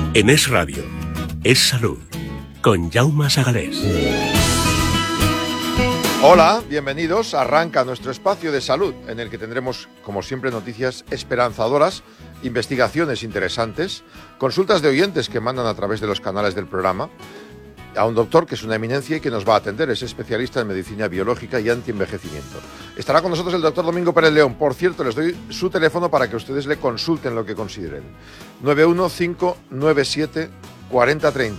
En Es Radio, Es Salud, con Jaume Sagalés. Hola, bienvenidos. Arranca nuestro espacio de salud, en el que tendremos, como siempre, noticias esperanzadoras, investigaciones interesantes, consultas de oyentes que mandan a través de los canales del programa, a un doctor que es una eminencia y que nos va a atender, es especialista en medicina biológica y antienvejecimiento. Estará con nosotros el doctor Domingo Pérez León. Por cierto, les doy su teléfono para que ustedes le consulten lo que consideren. 915974030.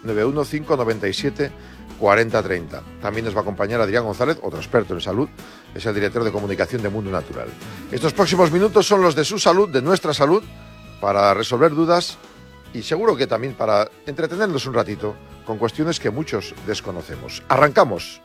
915974030. También nos va a acompañar Adrián González, otro experto en salud, es el director de comunicación de Mundo Natural. Estos próximos minutos son los de su salud, de nuestra salud, para resolver dudas y seguro que también para entretenernos un ratito con cuestiones que muchos desconocemos. ¡Arrancamos!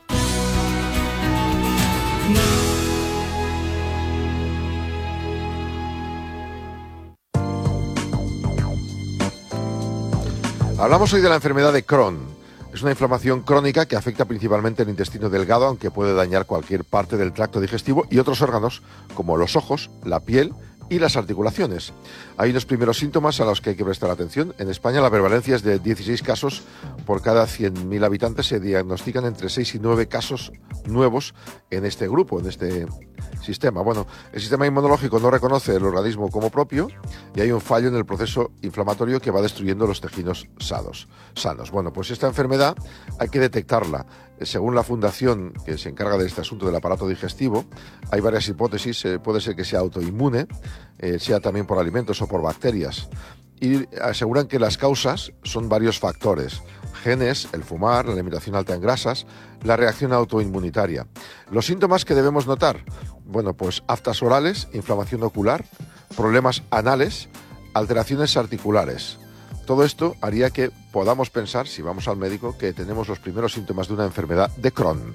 Hablamos hoy de la enfermedad de Crohn. Es una inflamación crónica que afecta principalmente el intestino delgado, aunque puede dañar cualquier parte del tracto digestivo y otros órganos, como los ojos, la piel y las articulaciones. Hay unos primeros síntomas a los que hay que prestar atención. En España la prevalencia es de 16 casos por cada 100.000 habitantes. Se diagnostican entre 6 y 9 casos nuevos en este grupo, en este sistema. Bueno, el sistema inmunológico no reconoce el organismo como propio y hay un fallo en el proceso inflamatorio que va destruyendo los tejidos sanos. Bueno, pues esta enfermedad hay que detectarla. Según la fundación que se encarga de este asunto del aparato digestivo, hay varias hipótesis. Puede ser que sea autoinmune, sea también por alimentos o por bacterias. Y aseguran que las causas son varios factores: genes, el fumar, la alimentación alta en grasas, la reacción autoinmunitaria. Los síntomas que debemos notar: bueno, pues aftas orales, inflamación ocular, problemas anales, alteraciones articulares. Todo esto haría que podamos pensar, si vamos al médico, que tenemos los primeros síntomas de una enfermedad de Crohn.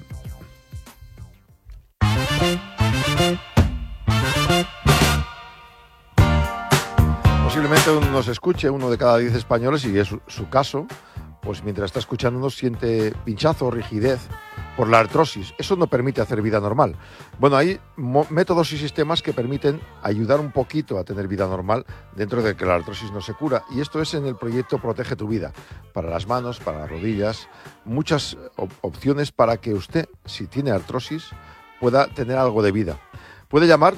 Posiblemente nos escuche uno de cada 10 españoles, y es su caso, pues mientras está escuchándonos siente pinchazo o rigidez por la artrosis. Eso no permite hacer vida normal. Bueno, hay métodos y sistemas que permiten ayudar un poquito a tener vida normal dentro de que la artrosis no se cura. Y esto es en el proyecto Protege tu Vida. Para las manos, para las rodillas, muchas opciones para que usted, si tiene artrosis, pueda tener algo de vida. Puede llamar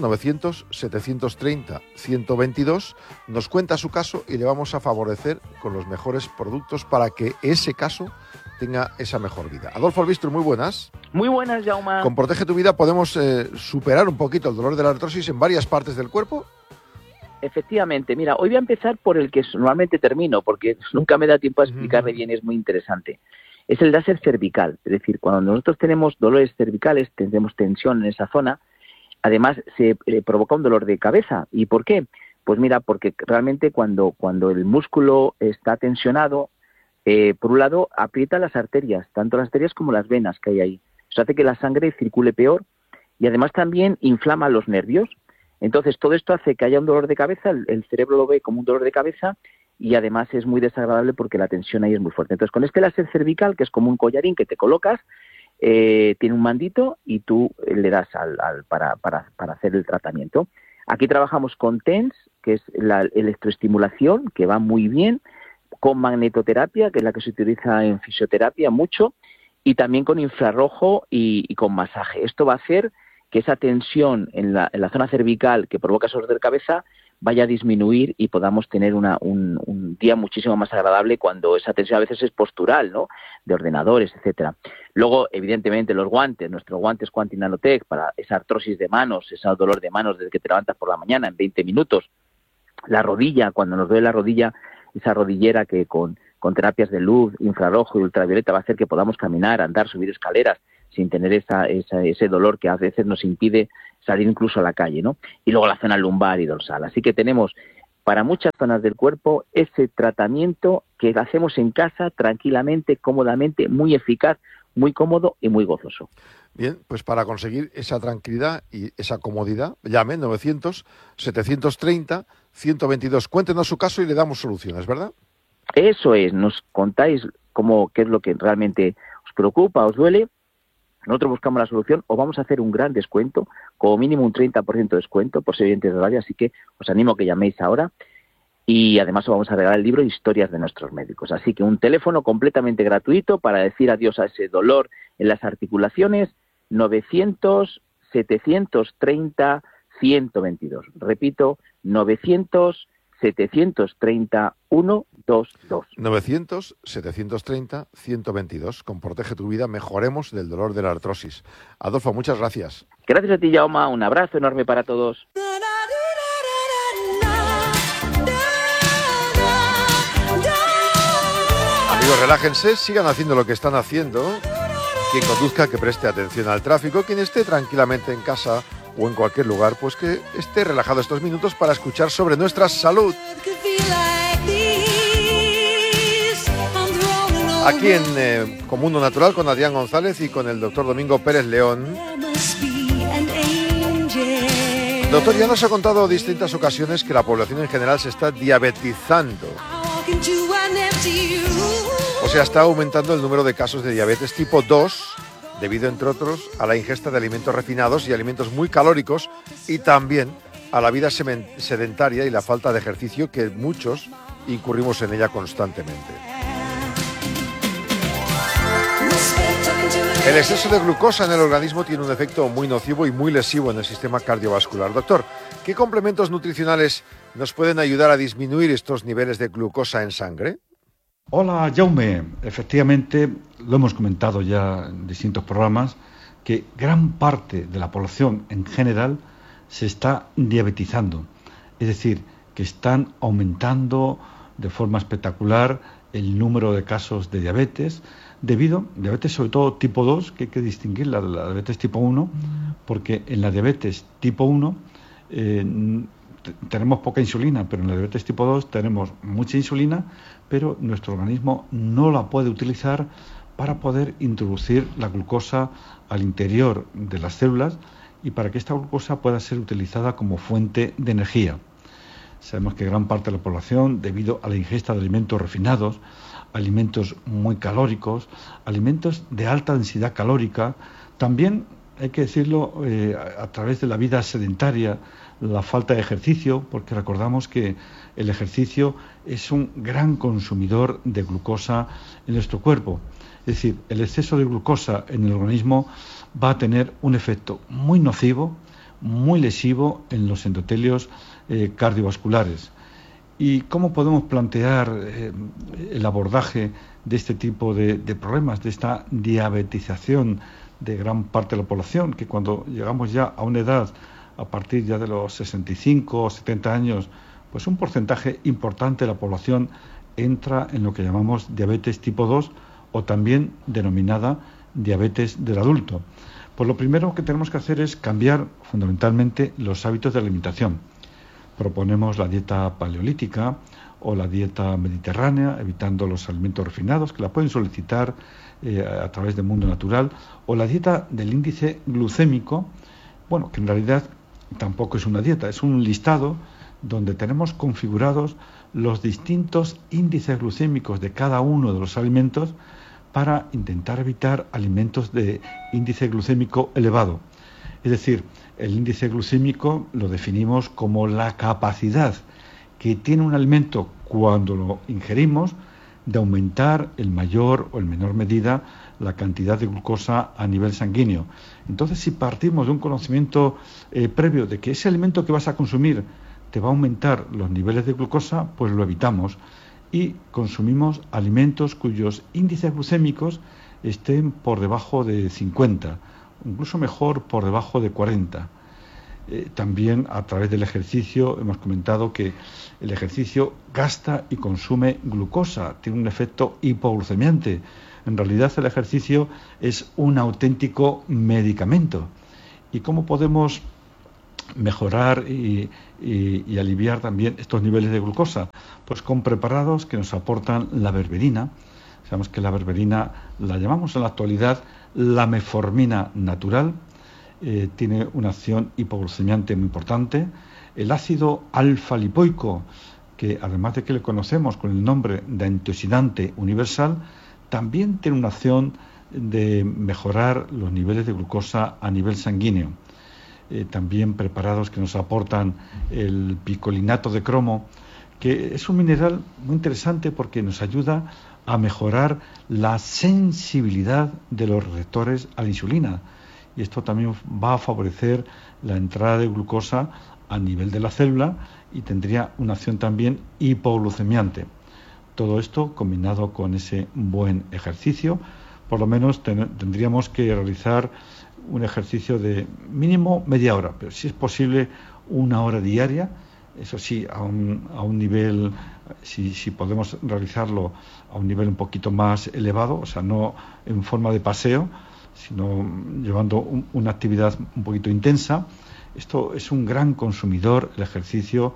900-730-122, nos cuenta su caso y le vamos a favorecer con los mejores productos para que ese caso tenga esa mejor vida. Adolfo Albistro, muy buenas. Muy buenas, Jaume. Con Protege tu Vida podemos superar un poquito el dolor de la artrosis en varias partes del cuerpo. Efectivamente, mira, hoy voy a empezar por el que normalmente termino, porque nunca me da tiempo a explicarle bien, es muy interesante. Es el láser cervical, es decir, cuando nosotros tenemos dolores cervicales, tenemos tensión en esa zona, además se provoca un dolor de cabeza. ¿Y por qué? Pues mira, porque realmente cuando el músculo está tensionado, por un lado aprieta las arterias, tanto las arterias como las venas que hay ahí. Eso hace que la sangre circule peor y además también inflama los nervios. Entonces todo esto hace que haya un dolor de cabeza, el cerebro lo ve como un dolor de cabeza y además es muy desagradable porque la tensión ahí es muy fuerte. Entonces con este láser cervical, que es como un collarín que te colocas, tiene un mandito y tú le das para hacer el tratamiento. Aquí trabajamos con TENS, que es la electroestimulación, que va muy bien, con magnetoterapia, que es la que se utiliza en fisioterapia mucho, y también con infrarrojo y con masaje. Esto va a hacer que esa tensión en la zona cervical que provoca dolor de cabeza vaya a disminuir y podamos tener un día muchísimo más agradable cuando esa tensión a veces es postural, ¿no?, de ordenadores, etcétera. Luego, evidentemente, los guantes, nuestros guantes Quanti Nanotech para esa artrosis de manos, ese dolor de manos desde que te levantas por la mañana en 20 minutos. La rodilla, cuando nos duele la rodilla, esa rodillera que con terapias de luz, infrarrojo y ultravioleta va a hacer que podamos caminar, andar, subir escaleras sin tener ese dolor que a veces nos impide salir incluso a la calle, ¿no? Y luego la zona lumbar y dorsal. Así que tenemos para muchas zonas del cuerpo ese tratamiento que hacemos en casa tranquilamente, cómodamente, muy eficaz, muy cómodo y muy gozoso. Bien, pues para conseguir esa tranquilidad y esa comodidad, llame 900-730-122. Cuéntenos su caso y le damos soluciones, ¿verdad? Eso es, nos contáis qué es lo que realmente os preocupa, os duele. Nosotros buscamos la solución o vamos a hacer un gran descuento, como mínimo un 30% de descuento por ser oyentes de radio, así que os animo a que llaméis ahora. y además vamos a regalar el libro Historias de nuestros médicos. Así que un teléfono completamente gratuito para decir adiós a ese dolor en las articulaciones, 900-730-122. Repito, 900-730-122. 900-730-122. Con Protege tu Vida mejoremos del dolor de la artrosis. Adolfo, muchas gracias. Gracias a ti, Jaume. Un abrazo enorme para todos. Amigos, relájense, sigan haciendo lo que están haciendo. Quien conduzca, que preste atención al tráfico. Quien esté tranquilamente en casa o en cualquier lugar, pues que esté relajado estos minutos para escuchar sobre nuestra salud. Aquí en Mundo Natural con Adrián González y con el doctor Domingo Pérez León. Doctor, ya nos ha contado en distintas ocasiones que la población en general se está diabetizando. O sea, está aumentando el número de casos de diabetes tipo 2, debido, entre otros, a la ingesta de alimentos refinados y alimentos muy calóricos y también a la vida sedentaria y la falta de ejercicio que muchos incurrimos en ella constantemente. El exceso de glucosa en el organismo tiene un efecto muy nocivo y muy lesivo en el sistema cardiovascular. Doctor, ¿qué complementos nutricionales nos pueden ayudar a disminuir estos niveles de glucosa en sangre? Hola, Jaume. Efectivamente, lo hemos comentado ya en distintos programas, que gran parte de la población en general se está diabetizando. Es decir, que están aumentando de forma espectacular el número de casos de diabetes, diabetes sobre todo tipo 2, que hay que distinguirla de la diabetes tipo 1, porque en la diabetes tipo 1 tenemos poca insulina, pero en la diabetes tipo 2 tenemos mucha insulina, pero nuestro organismo no la puede utilizar para poder introducir la glucosa al interior de las células y para que esta glucosa pueda ser utilizada como fuente de energía. Sabemos que gran parte de la población, debido a la ingesta de alimentos refinados, alimentos muy calóricos, alimentos de alta densidad calórica, también hay que decirlo a través de la vida sedentaria, la falta de ejercicio, porque recordamos que el ejercicio es un gran consumidor de glucosa en nuestro cuerpo. Es decir, el exceso de glucosa en el organismo va a tener un efecto muy nocivo, muy lesivo en los endotelios cardiovasculares. ¿Y cómo podemos plantear el abordaje de este tipo de problemas, de esta diabetización de gran parte de la población, que cuando llegamos ya a una edad, a partir ya de los 65 o 70 años, pues un porcentaje importante de la población entra en lo que llamamos diabetes tipo 2 o también denominada diabetes del adulto? Pues lo primero que tenemos que hacer es cambiar fundamentalmente los hábitos de alimentación. Proponemos la dieta paleolítica o la dieta mediterránea, evitando los alimentos refinados, que la pueden solicitar a través de Mundo Natural, o la dieta del índice glucémico, bueno, que en realidad tampoco es una dieta, es un listado donde tenemos configurados los distintos índices glucémicos de cada uno de los alimentos para intentar evitar alimentos de índice glucémico elevado. Es decir, el índice glucémico lo definimos como la capacidad que tiene un alimento cuando lo ingerimos de aumentar en mayor o en menor medida la cantidad de glucosa a nivel sanguíneo. Entonces, si partimos de un conocimiento previo de que ese alimento que vas a consumir te va a aumentar los niveles de glucosa, pues lo evitamos y consumimos alimentos cuyos índices glucémicos estén por debajo de 50, incluso mejor por debajo de 40. También a través del ejercicio hemos comentado que el ejercicio gasta y consume glucosa, tiene un efecto hipoglucemiante. En realidad el ejercicio es un auténtico medicamento. ¿Y cómo podemos mejorar y aliviar también estos niveles de glucosa? Pues con preparados que nos aportan la berberina. Sabemos que la berberina la llamamos en la actualidad la metformina natural. Tiene una acción hipoglucemiante muy importante. El ácido alfa-lipoico, que además de que le conocemos con el nombre de antioxidante universal, también tiene una acción de mejorar los niveles de glucosa a nivel sanguíneo. También preparados que nos aportan el picolinato de cromo, que es un mineral muy interesante porque nos ayuda a mejorar la sensibilidad de los receptores a la insulina. Y esto también va a favorecer la entrada de glucosa a nivel de la célula y tendría una acción también hipoglucemiante. Todo esto combinado con ese buen ejercicio, por lo menos tendríamos que realizar un ejercicio de mínimo media hora, pero si es posible 1 hora diaria, eso sí, a un nivel, si podemos realizarlo a un nivel un poquito más elevado, o sea, no en forma de paseo, sino llevando una actividad un poquito intensa. Esto es un gran consumidor, el ejercicio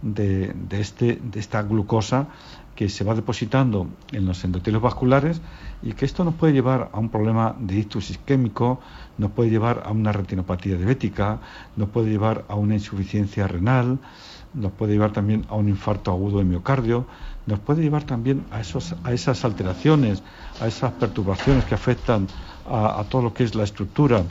de esta glucosa que se va depositando en los endotelios vasculares, y que esto nos puede llevar a un problema de ictus isquémico, nos puede llevar a una retinopatía diabética, nos puede llevar a una insuficiencia renal, nos puede llevar también a un infarto agudo de miocardio, nos puede llevar también a esas alteraciones, a esas perturbaciones que afectan a todo lo que es la estructura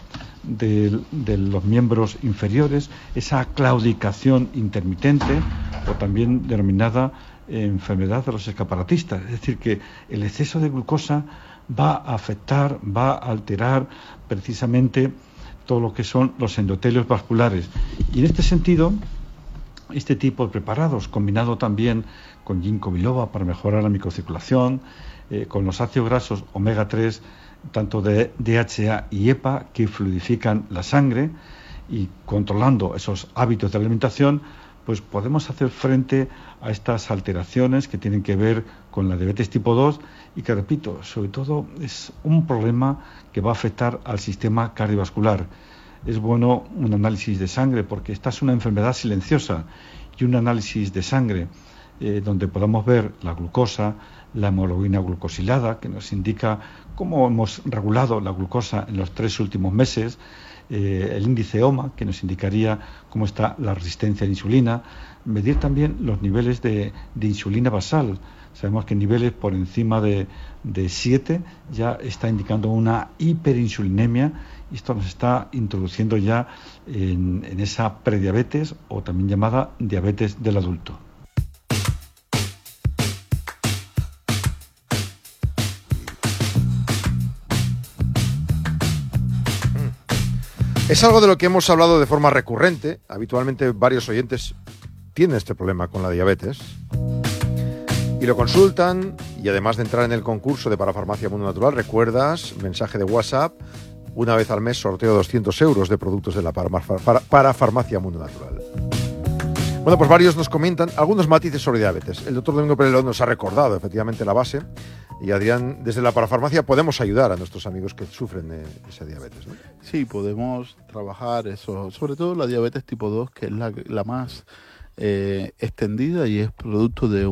de los miembros inferiores, esa claudicación intermitente, o también denominada enfermedad de los escaparatistas. Es decir, que el exceso de glucosa va a afectar, va a alterar precisamente todo lo que son los endotelios vasculares. Y en este sentido, este tipo de preparados, combinado también con ginkgo biloba para mejorar la microcirculación, con los ácidos grasos omega 3, tanto de DHA y EPA, que fluidifican la sangre, y controlando esos hábitos de alimentación, pues podemos hacer frente a estas alteraciones que tienen que ver con la diabetes tipo 2, y que, repito, sobre todo es un problema que va a afectar al sistema cardiovascular. Es bueno un análisis de sangre, porque esta es una enfermedad silenciosa, y un análisis de sangre donde podamos ver la glucosa, la hemoglobina glucosilada, que nos indica cómo hemos regulado la glucosa en los 3 últimos meses, el índice OMA, que nos indicaría cómo está la resistencia a la insulina, medir también los niveles de insulina basal. Sabemos que niveles por encima de 7 ya está indicando una hiperinsulinemia, y esto nos está introduciendo ya en esa prediabetes, o también llamada diabetes del adulto. Es algo de lo que hemos hablado de forma recurrente. Habitualmente varios oyentes tienen este problema con la diabetes y lo consultan, y además de entrar en el concurso de Parafarmacia Mundo Natural, recuerdas, mensaje de WhatsApp, una vez al mes sorteo 200 euros de productos de la Parafarmacia Mundo Natural. Bueno, pues varios nos comentan algunos matices sobre diabetes. El doctor Domingo Perelón nos ha recordado efectivamente la base, y Adrián, desde la Parafarmacia podemos ayudar a nuestros amigos que sufren de esa diabetes, ¿no? Sí, podemos trabajar eso, sobre todo la diabetes tipo 2, que es la más extendida, y es producto de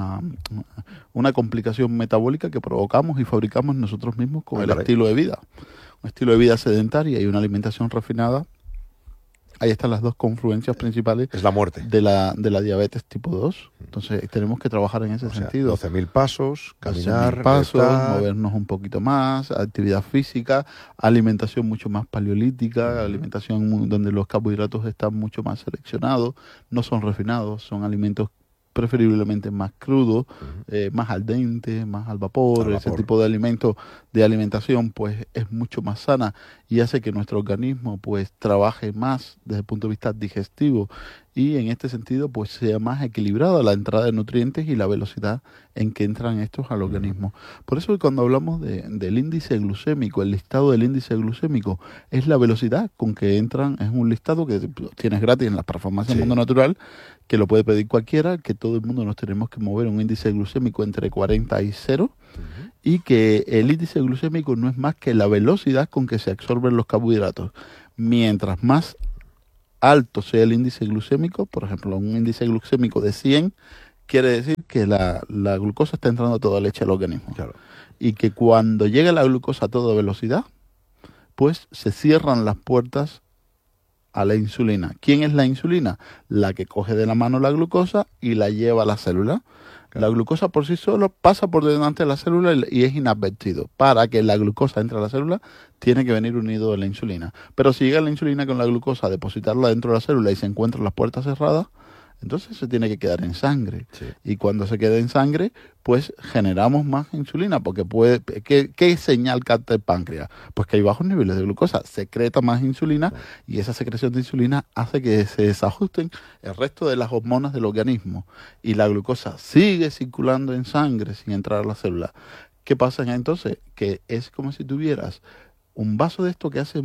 una complicación metabólica que provocamos y fabricamos nosotros mismos con el estilo de vida. Un estilo de vida sedentaria y una alimentación refinada. Ahí están las dos confluencias principales. Es la muerte de la diabetes tipo 2. Entonces tenemos que trabajar en ese sentido. 12.000 pasos, caminar, 12.000 pasos, movernos un poquito más, actividad física, alimentación mucho más paleolítica, alimentación donde los carbohidratos están mucho más seleccionados, no son refinados, son alimentos preferiblemente más crudos, más al dente, más al vapor. Ese tipo de alimento, de alimentación, pues es mucho más sana y hace que nuestro organismo pues trabaje más desde el punto de vista digestivo, y en este sentido pues sea más equilibrada la entrada de nutrientes y la velocidad en que entran estos al organismo. Por eso cuando hablamos del índice glucémico, el listado del índice glucémico es la velocidad con que entran. Es un listado que tienes gratis en la Parafarmacia Mundo Natural, que lo puede pedir cualquiera, que todo el mundo nos tenemos que mover un índice glucémico entre 40 y 0, y que el índice glucémico no es más que la velocidad con que se absorben los carbohidratos. Mientras más alto sea el índice glucémico, por ejemplo, un índice glucémico de 100, quiere decir que la glucosa está entrando a toda leche al organismo. Claro. Y que cuando llega la glucosa a toda velocidad, pues se cierran las puertas a la insulina. ¿Quién es la insulina? La que coge de la mano la glucosa y la lleva a la célula. La glucosa por sí solo pasa por delante de la célula y es inadvertido. Para que la glucosa entre a la célula, tiene que venir unido a la insulina. Pero si llega la insulina con la glucosa a depositarla dentro de la célula y se encuentran las puertas cerradas, entonces se tiene que quedar en sangre. Sí. Y cuando se queda en sangre, pues generamos más insulina, porque ¿qué señal capta el páncreas? Pues que hay bajos niveles de glucosa, secreta más insulina y esa secreción de insulina hace que se desajusten el resto de las hormonas del organismo y la glucosa sigue circulando en sangre sin entrar a la célula. ¿Qué pasa entonces? Que es como si tuvieras un vaso de esto que hace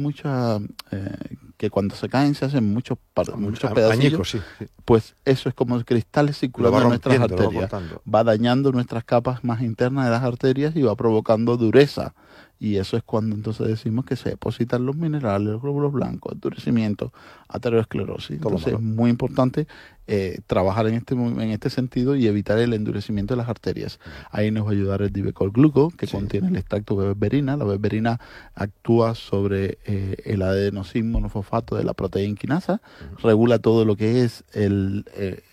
que cuando se caen se hacen muchos pedacillos, añicos, sí. pues eso es como cristales circulando en nuestras arterias, va dañando nuestras capas más internas de las arterias y va provocando dureza, y eso es cuando entonces decimos que se depositan los minerales, los glóbulos blancos, endurecimiento, aterosclerosis. Entonces es muy importante trabajar en este sentido y evitar el endurecimiento de las arterias. Ahí nos va a ayudar el Divecol Gluco, que contiene el extracto de berberina. La berberina actúa sobre el adenosín monofosfato de la proteína quinasa, regula todo lo que es el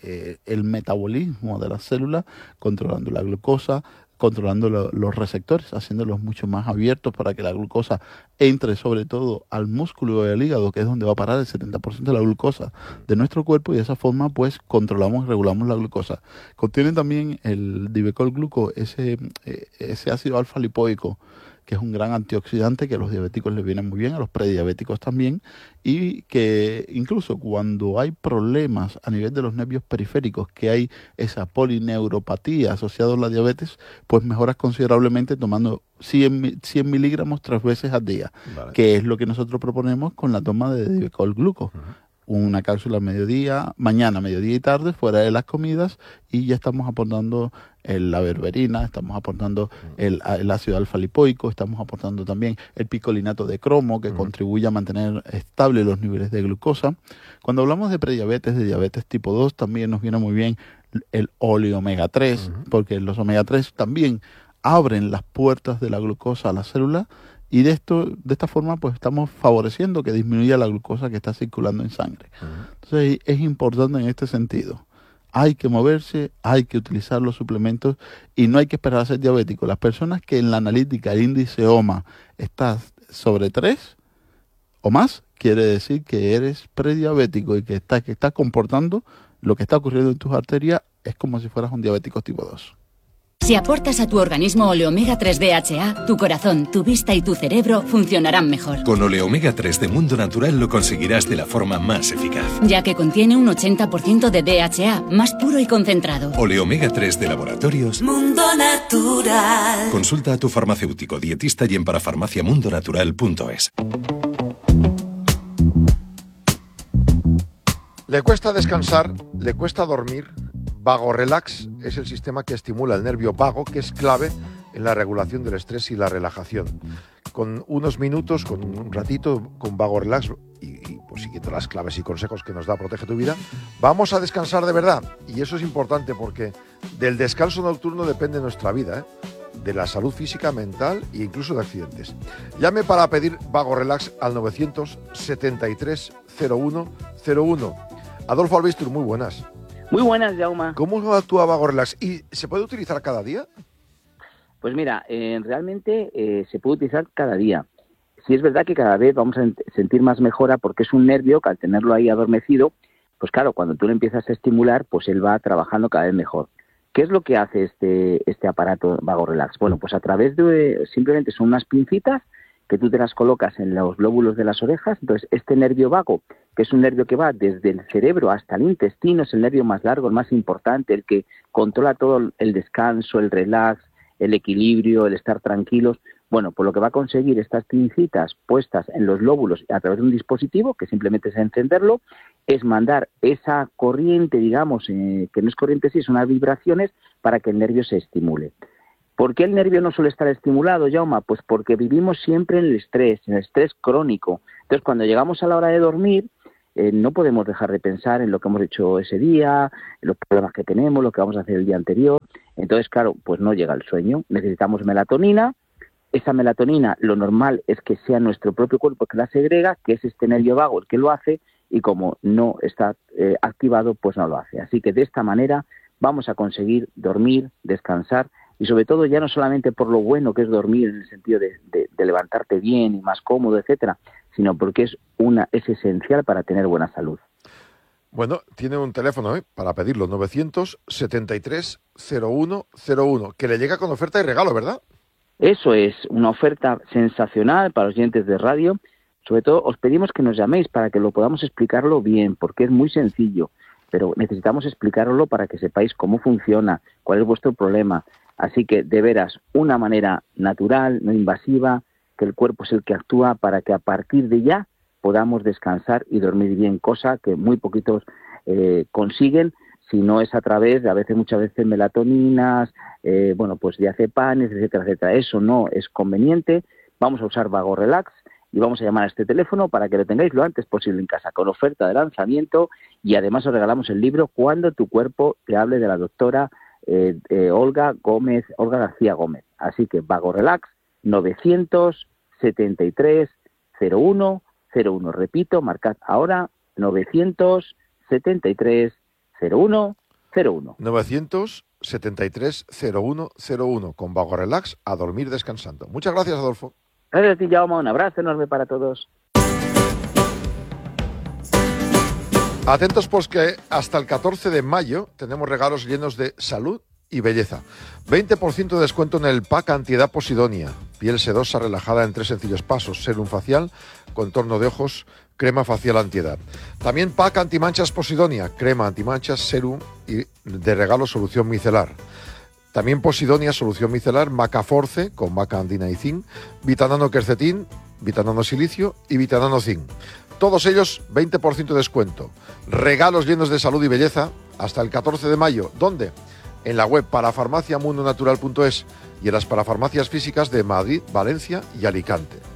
metabolismo de las células, controlando la glucosa, controlando los receptores, haciéndolos mucho más abiertos para que la glucosa entre sobre todo al músculo y al hígado, que es donde va a parar el 70% de la glucosa de nuestro cuerpo, y de esa forma pues controlamos y regulamos la glucosa. Contiene también el Divecol Gluco ese ácido alfa lipoico, que es un gran antioxidante que a los diabéticos les viene muy bien, a los prediabéticos también, y que incluso cuando hay problemas a nivel de los nervios periféricos, que hay esa polineuropatía asociada a la diabetes, pues mejoras considerablemente tomando 100 miligramos 3 veces al día, que es lo que nosotros proponemos con la toma de Divecol Gluco. Una cápsula mañana, mediodía y tarde, fuera de las comidas, y ya estamos aportando la berberina, estamos aportando el ácido alfa lipoico, estamos aportando también el picolinato de cromo, que contribuye a mantener estables los niveles de glucosa. Cuando hablamos de prediabetes, de diabetes tipo 2, también nos viene muy bien el óleo omega 3, porque los omega 3 también abren las puertas de la glucosa a la célula, y de esta forma pues estamos favoreciendo que disminuya la glucosa que está circulando en sangre. Entonces es importante en este sentido. Hay que moverse, hay que utilizar los suplementos y no hay que esperar a ser diabético. Las personas que en la analítica el índice OMA está sobre 3 o más, quiere decir que eres prediabético y que está comportando lo que está ocurriendo en tus arterias es como si fueras un diabético tipo 2. Si aportas a tu organismo Oleomega 3 DHA, tu corazón, tu vista y tu cerebro funcionarán mejor. Con Oleomega 3 de Mundo Natural lo conseguirás de la forma más eficaz. Ya que contiene un 80% de DHA, más puro y concentrado. Oleomega 3 de Laboratorios Mundo Natural. Consulta a tu farmacéutico, dietista y en parafarmaciamundonatural.es. Le cuesta descansar, le cuesta dormir. Vago-Relax es el sistema que estimula el nervio vago, que es clave en la regulación del estrés y la relajación. Con unos minutos, con un ratito, con Vago-Relax y pues siguiendo las claves y consejos que nos da Protege tu Vida, vamos a descansar de verdad. Y eso es importante porque del descanso nocturno depende nuestra vida, de la salud física, mental e incluso de accidentes. Llame para pedir Vago-Relax al 973 01 01. Adolfo Albistur, muy buenas. Muy buenas, Jaume. ¿Cómo actúa Vago-Relax? ¿Y se puede utilizar cada día? Pues mira, realmente se puede utilizar cada día. Sí es verdad que cada vez vamos a sentir más mejora porque es un nervio que al tenerlo ahí adormecido, pues claro, cuando tú lo empiezas a estimular, pues él va trabajando cada vez mejor. ¿Qué es lo que hace este aparato Vago-Relax? Bueno, pues a través de, simplemente son unas pincitas que tú te las colocas en los lóbulos de las orejas. Entonces, este nervio vago, que es un nervio que va desde el cerebro hasta el intestino, es el nervio más largo, el más importante, el que controla todo el descanso, el relax, el equilibrio, el estar tranquilos. Bueno, pues lo que va a conseguir estas pincitas puestas en los lóbulos a través de un dispositivo, que simplemente es encenderlo, es mandar esa corriente, digamos, que no es corriente, sí, son unas vibraciones para que el nervio se estimule. ¿Por qué el nervio no suele estar estimulado, Jaume? Pues porque vivimos siempre en el estrés crónico. Entonces, cuando llegamos a la hora de dormir, no podemos dejar de pensar en lo que hemos hecho ese día, en los problemas que tenemos, lo que vamos a hacer el día anterior. Entonces, claro, pues no llega el sueño. Necesitamos melatonina. Esa melatonina, lo normal es que sea nuestro propio cuerpo que la segrega, que es este nervio vago el que lo hace, y como no está activado, pues no lo hace. Así que de esta manera vamos a conseguir dormir, descansar, y sobre todo ya no solamente por lo bueno que es dormir en el sentido de levantarte bien y más cómodo, etcétera, sino porque es esencial para tener buena salud. Bueno, tiene un teléfono para pedirlo, 973-0101, que le llega con oferta y regalo, ¿verdad? Eso es, una oferta sensacional para los oyentes de radio. Sobre todo, os pedimos que nos llaméis para que lo podamos explicarlo bien, porque es muy sencillo, pero necesitamos explicarlo para que sepáis cómo funciona, cuál es vuestro problema. Así que, de veras, una manera natural, no invasiva, que el cuerpo es el que actúa para que a partir de ya podamos descansar y dormir bien, cosa que muy poquitos consiguen, si no es a través de muchas veces melatoninas, pues diazepanes, etcétera, etcétera. Eso no es conveniente. Vamos a usar Vago Relax y vamos a llamar a este teléfono para que lo tengáis lo antes posible en casa, con oferta de lanzamiento, y además os regalamos el libro Cuando tu cuerpo te hable, de la doctora Olga García Gómez. Así que Vago Relax, 973-0101. Repito, marcad ahora, 973-0101. 973-0101, con Vago Relax, a dormir descansando. Muchas gracias, Adolfo. Gracias a ti, Jaume. Un abrazo enorme para todos. Atentos, pues, que hasta el 14 de mayo tenemos regalos llenos de salud y belleza. 20% de descuento en el pack antiedad Posidonia. Piel sedosa relajada en 3 sencillos pasos. Serum facial, contorno de ojos, crema facial antiedad. También pack antimanchas Posidonia. Crema antimanchas, serum y de regalo solución micelar. También Posidonia, solución micelar, Macaforce, con maca andina y zinc, Vitanano quercetín, Vitanano silicio y Vitanano zinc. Todos ellos 20% de descuento. Regalos llenos de salud y belleza hasta el 14 de mayo. ¿Dónde? En la web parafarmaciamundonatural.es y en las parafarmacias físicas de Madrid, Valencia y Alicante.